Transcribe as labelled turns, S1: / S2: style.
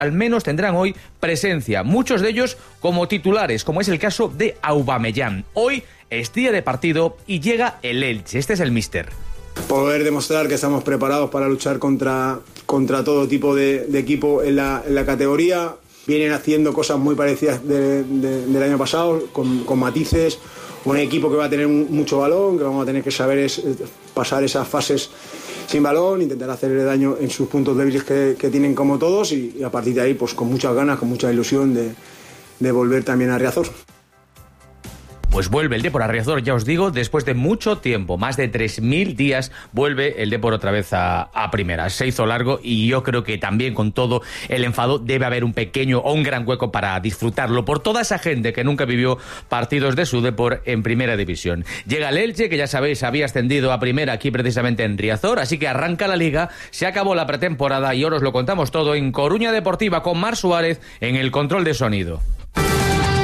S1: al menos tendrán hoy presencia, muchos de ellos como titulares, como es el caso de Aubameyang. Hoy es día de partido y llega el Elche, este es el míster.
S2: Poder demostrar que estamos preparados para luchar contra todo tipo de equipo en la categoría. Vienen haciendo cosas muy parecidas del año pasado, con matices. Un equipo que va a tener mucho balón, que vamos a tener que saber pasar esas fases sin balón, intentar hacerle daño en sus puntos débiles que tienen como todos y a partir de ahí pues con muchas ganas, con mucha ilusión de volver también a Riazor.
S1: Pues vuelve el Depor a Riazor, ya os digo, después de mucho tiempo, más de 3.000 días, vuelve el Depor otra vez a primera. Se hizo largo y yo creo que también con todo el enfado debe haber un pequeño o un gran hueco para disfrutarlo por toda esa gente que nunca vivió partidos de su Depor en primera división. Llega el Elche, que ya sabéis había ascendido a primera aquí precisamente en Riazor, así que arranca la Liga, se acabó la pretemporada y ahora os lo contamos todo en Coruña Deportiva con Mar Suárez en el control de sonido.